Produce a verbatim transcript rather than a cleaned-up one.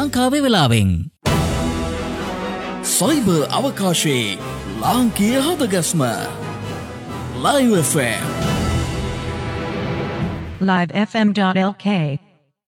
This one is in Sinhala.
ලංකාවේ වෙලාවෙන්. සයිබර් අවකාශයේ ලාංකීය හදගස්ම Live F M live f m dot l k